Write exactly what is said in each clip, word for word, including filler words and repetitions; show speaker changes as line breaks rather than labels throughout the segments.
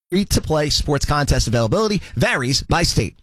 Free-to-play sports contest availability varies by state.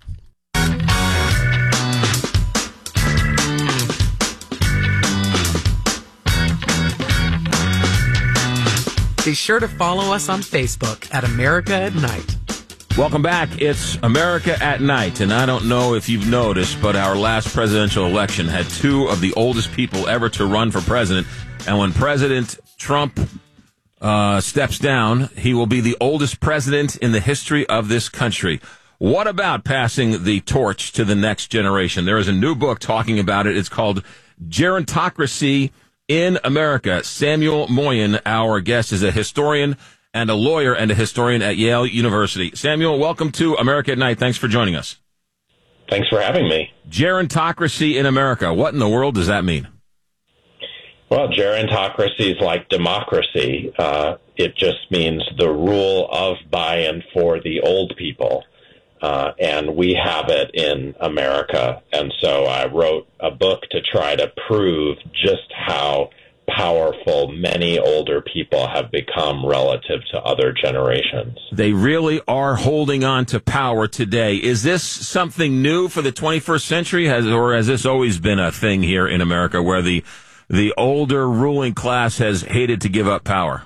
Be sure to follow us on Facebook at America at Night.
Welcome back. It's America at Night, and I don't know if you've noticed, but our last presidential election had two of the oldest people ever to run for president, and when President Trump uh, steps down, he will be the oldest president in the history of this country. What about passing the torch to the next generation? There is a new book talking about it. It's called Gerontocracy in America. Samuel Moyn, our guest, is a historian and a lawyer and a historian at Yale University. Samuel, welcome to America at Night. Thanks for joining us.
Thanks for having me.
Gerontocracy in America. What in the world does that mean?
Well, gerontocracy is like democracy. Uh, it just means the rule of, by, and for the old people. Uh, and we have it in America. And so I wrote a book to try to prove just how powerful many older people have become relative to other generations.
They really are holding on to power today. Is this something new for the twenty-first century, has, or has this always been a thing here in America where the the older ruling class has hated to give up power?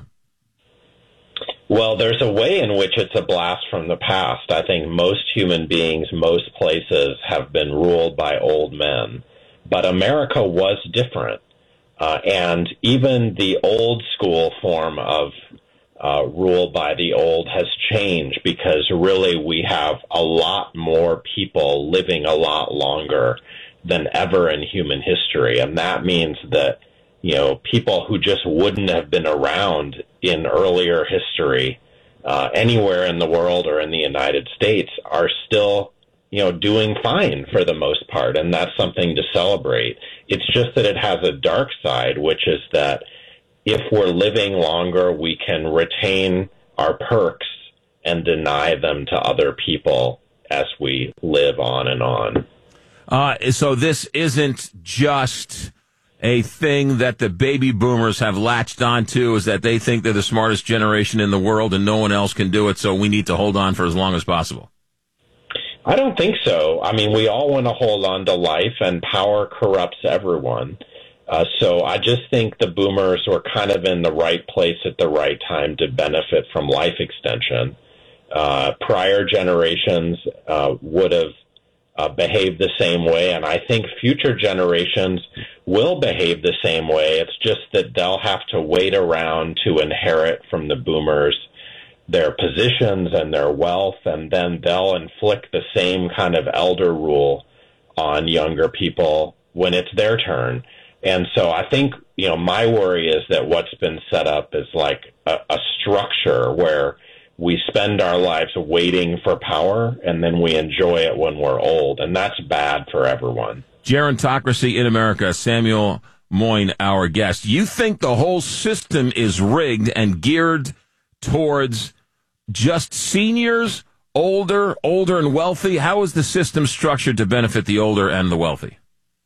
Well, there's a way in which it's a blast from the past. I think most human beings, most places have been ruled by old men. But America was different. Uh, and even the old school form of uh, rule by the old has changed because really we have a lot more people living a lot longer than ever in human history. And that means that, you know, people who just wouldn't have been around in earlier history uh, anywhere in the world or in the United States are still, you know, doing fine for the most part, and that's something to celebrate. It's just that it has a dark side, which is that if we're living longer, we can retain our perks and deny them to other people as we live on and on.
Uh, so this isn't just a thing that the baby boomers have latched onto, is that they think they're the smartest generation in the world and no one else can do it, so we need to hold on for as long as possible.
I don't think so. I mean, we all want to hold on to life, and power corrupts everyone. Uh, so I just think the boomers were kind of in the right place at the right time to benefit from life extension. Uh, prior generations uh, would have uh, behaved the same way, and I think future generations will behave the same way. It's just that they'll have to wait around to inherit from the boomers their positions and their wealth, and then they'll inflict the same kind of elder rule on younger people when it's their turn. And so I think, you know, my worry is that what's been set up is like a, a structure where we spend our lives waiting for power and then we enjoy it when we're old, and that's bad for everyone.
Gerontocracy in America, Samuel Moyn, our guest. You think the whole system is rigged and geared towards just seniors, older, older and wealthy? How is the system structured to benefit the older and the wealthy?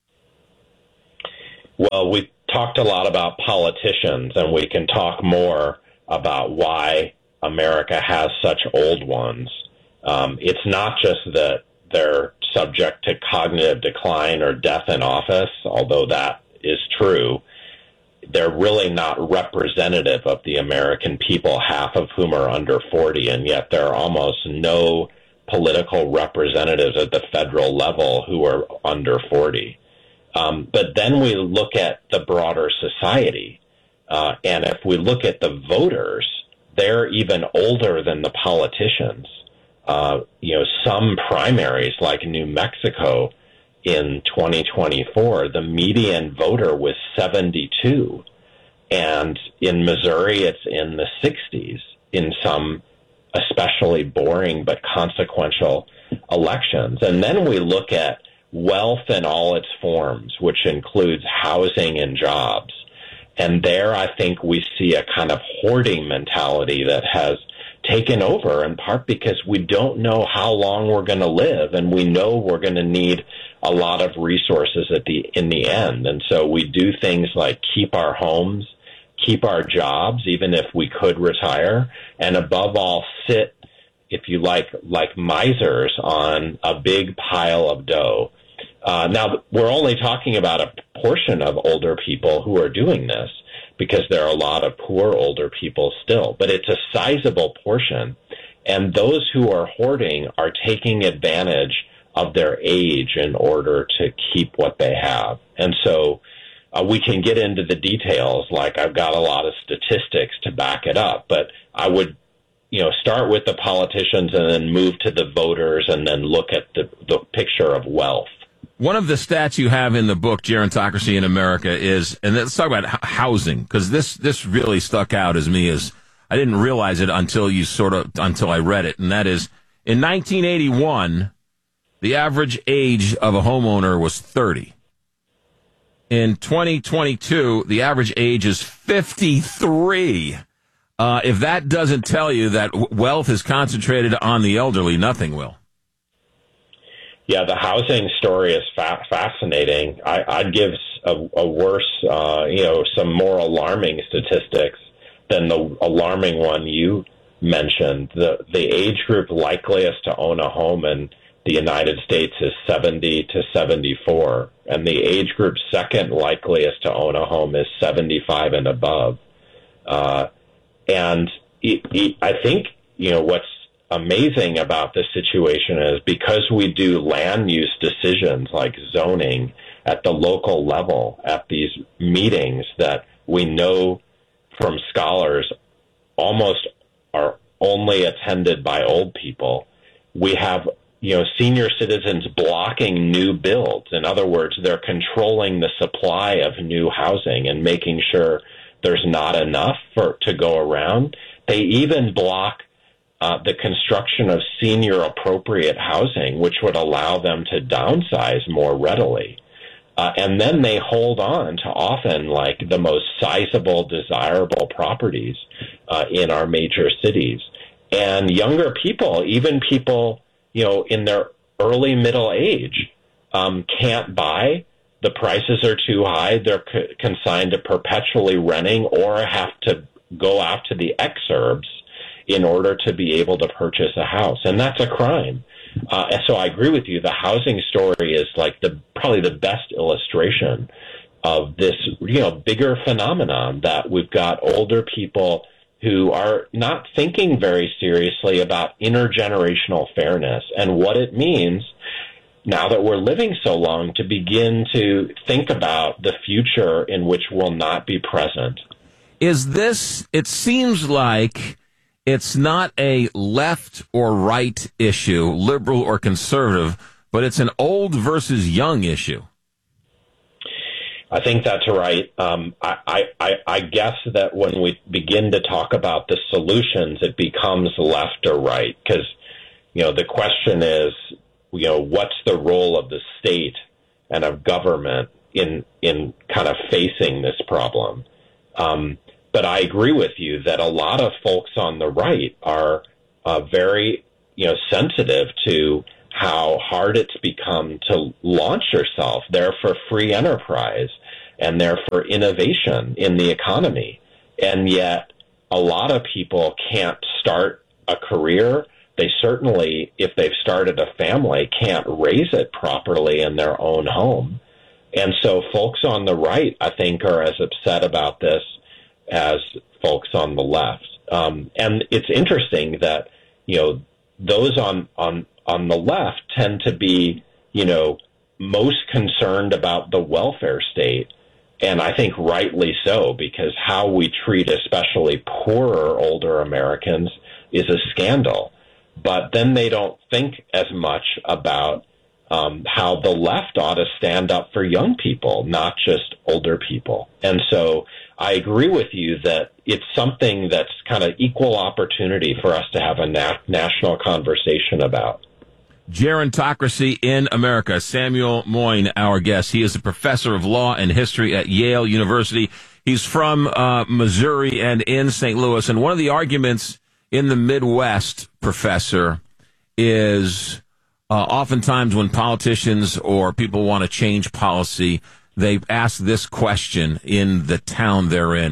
Well, we talked a lot about politicians, and we can talk more about why America has such old ones. Um, it's not just that they're subject to cognitive decline or death in office, although that is true. They're really not representative of the American people, half of whom are under forty, and yet there are almost no political representatives at the federal level who are under forty. Um, but then we look at the broader society, uh, and if we look at the voters, they're even older than the politicians. Uh, you know, some primaries like New Mexico in twenty twenty-four, the median voter was seventy-two. And in Missouri, it's in the sixties in some especially boring but consequential elections. And then we look at wealth in all its forms, which includes housing and jobs. And there, I think we see a kind of hoarding mentality that has taken over, in part because we don't know how long we're going to live, and we know we're going to need a lot of resources at the in the end. And so we do things like keep our homes, keep our jobs, even if we could retire, and above all, sit if you like, like misers on a big pile of dough. Uh, now, we're only talking about a portion of older people who are doing this, because there are a lot of poor older people still, but it's a sizable portion. And those who are hoarding are taking advantage of their age in order to keep what they have. And so uh, we can get into the details, like I've got a lot of statistics to back it up, but I would, you know, start with the politicians and then move to the voters and then look at the, the picture of wealth.
One of the stats you have in the book, Gerontocracy in America, is, and let's talk about h- housing, because this, this really stuck out as me as, I didn't realize it until you sort of, until I read it, and that is, in nineteen eighty-one, the average age of a homeowner was thirty. In twenty twenty-two, the average age is fifty-three. Uh, if that doesn't tell you that w- wealth is concentrated on the elderly, nothing will.
Yeah, the housing story is fa- fascinating. I, I'd give a, a worse, uh, you know, some more alarming statistics than the alarming one you mentioned. The the age group likeliest to own a home in the United States is seventy to seventy-four, and the age group second likeliest to own a home is seventy-five and above. Uh, and it, it, I think, you know, what's amazing about this situation is because we do land use decisions like zoning at the local level at these meetings that we know from scholars almost are only attended by old people. We have, you know, senior citizens blocking new builds. In other words, they're controlling the supply of new housing and making sure there's not enough for to go around. They even block Uh, the construction of senior appropriate housing, which would allow them to downsize more readily. Uh, and then they hold on to often like the most sizable, desirable properties uh, in our major cities. And younger people, even people, you know, in their early middle age, um, can't buy. The prices are too high. They're co- consigned to perpetually renting or have to go out to the exurbs in order to be able to purchase a house. And that's a crime. Uh, and so I agree with you. The housing story is like the probably the best illustration of this, you know, bigger phenomenon that we've got older people who are not thinking very seriously about intergenerational fairness and what it means now that we're living so long to begin to think about the future in which we'll not be present.
Is this, it seems like it's not a left or right issue, liberal or conservative, but it's an old versus young issue.
I think that's right. Um, I, I, I guess that when we begin to talk about the solutions, it becomes left or right, because, you know, the question is, you know, what's the role of the state and of government in in kind of facing this problem? Um, But I agree with you that a lot of folks on the right are uh, very, you know, sensitive to how hard it's become to launch yourself. They're for free enterprise and they're for innovation in the economy. And yet a lot of people can't start a career. They certainly, if they've started a family, can't raise it properly in their own home. And so folks on the right, I think, are as upset about this as folks on the left. Um, and it's interesting that, you know, those on, on, on the left tend to be, you know, most concerned about the welfare state. And I think rightly so, because how we treat especially poorer older Americans is a scandal. But then they don't think as much about um, how the left ought to stand up for young people, not just older people. And so I agree with you that it's something that's kind of equal opportunity for us to have a na- national conversation about.
Gerontocracy in America. Samuel Moyn, our guest. He is a professor of law and history at Yale University. He's from uh, Missouri and in Saint Louis. And one of the arguments in the Midwest, Professor, is uh, oftentimes when politicians or people want to change policy, they ask this question in the town they're in.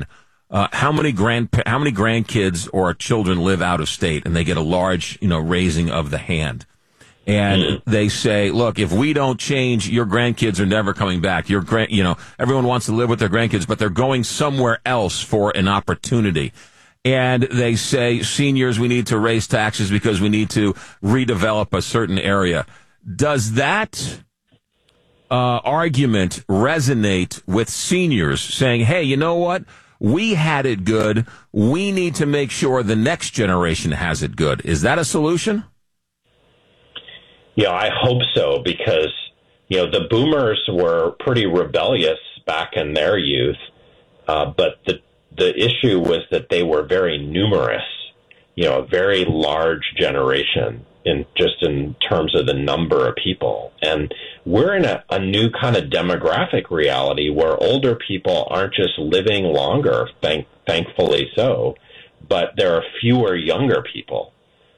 uh, how many grand how many grandkids or children live out of state, and they get a large, you know, raising of the hand. And mm-hmm. they say, look, if we don't change, your grandkids are never coming back. Your grand, you know, everyone wants to live with their grandkids, but they're going somewhere else for an opportunity. And they say, seniors, we need to raise taxes because we need to redevelop a certain area. Does that uh, argument resonate with seniors saying, hey, you know what? We had it good. We need to make sure the next generation has it good. Is that a solution?
Yeah, I hope so, because, you know, the boomers were pretty rebellious back in their youth, uh, but the the issue was that they were very numerous, you know, a very large generation in just in terms of the number of people. And we're in a, a new kind of demographic reality where older people aren't just living longer, thank, thankfully so, but there are fewer younger people.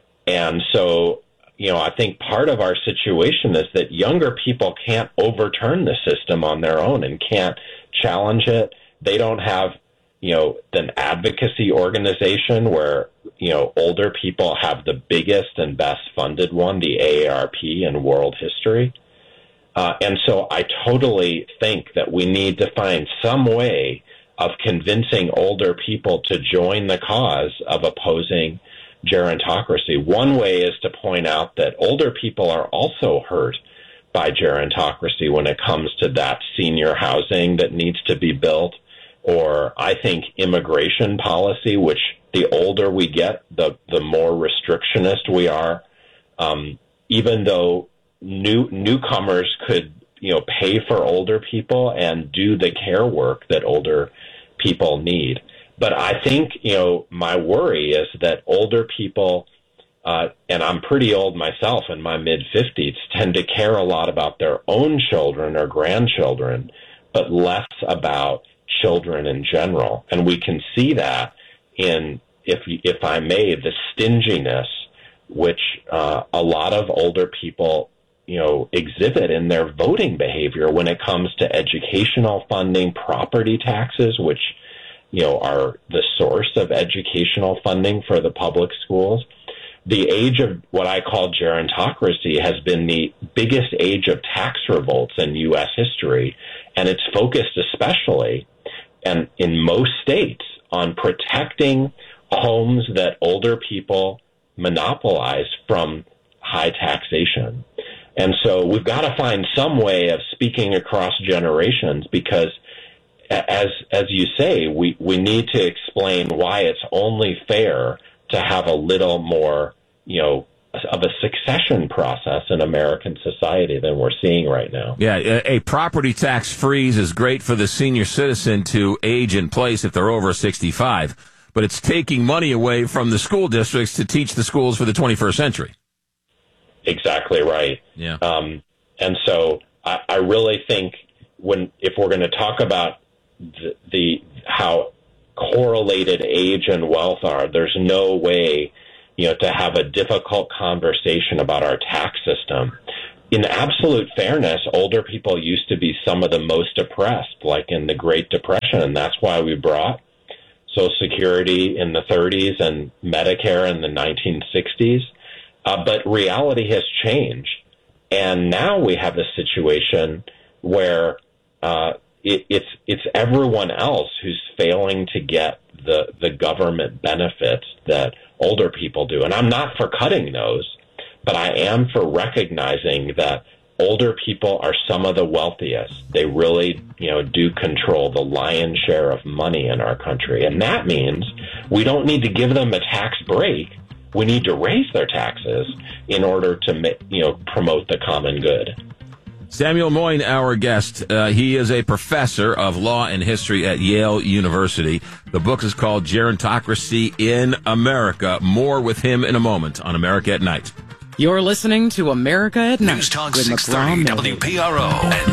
And so, you know, I think part of our situation is that younger people can't overturn the system on their own and can't challenge it. They don't have, you know, an advocacy organization where, you know, older people have the biggest and best funded one, the A A R P, in world history. Uh, and so I totally think that we need to find some way of convincing older people to join the cause of opposing gerontocracy. One way is to point out that older people are also hurt by gerontocracy when it comes to that senior housing that needs to be built, or I think immigration policy, which the older we get, the, the more restrictionist we are. Um, even though new newcomers could, you know, pay for older people and do the care work that older people need. But I think, you know, my worry is that older people, uh, and I'm pretty old myself in my mid-fifties, tend to care a lot about their own children or grandchildren, but less about children in general. And we can see that in, if if I may, the stinginess which uh, a lot of older people, you know, exhibit in their voting behavior when it comes to educational funding, property taxes, which, you know, are the source of educational funding for the public schools. The age of what I call gerontocracy has been the biggest age of tax revolts in U S history, and it's focused especially, and in most states, on protecting homes that older people monopolize from high taxation. And so we've got to find some way of speaking across generations, because as as you say, we, we need to explain why it's only fair to have a little more, you know, of a succession process in American society than we're seeing right now.
Yeah, a, a property tax freeze is great for the senior citizen to age in place if they're over sixty-five, but it's taking money away from the school districts to teach the schools for the twenty-first century.
Exactly right.
Yeah.
Um, and so I, I really think when if we're going to talk about the, the how correlated age and wealth are, there's no way, you know, to have a difficult conversation about our tax system. In absolute fairness, older people used to be some of the most oppressed, like in the Great Depression, and that's why we brought Social Security in the thirties and Medicare in the nineteen sixties. Uh, but reality has changed, and now we have a situation where uh, it, it's it's everyone else who's failing to get the the government benefits that older people do. And I'm not for cutting those, but I am for recognizing that older people are some of the wealthiest. They really, you know, do control the lion's share of money in our country. And that means we don't need to give them a tax break. We need to raise their taxes in order to, you know, promote the common good.
Samuel Moyn, our guest. Uh, he is a professor of law and history at Yale University. The book is called Gerontocracy in America. More with him in a moment on America at Night.
You're listening to America at Night.
News Talk
with
six thirty
McGraw
W P R O.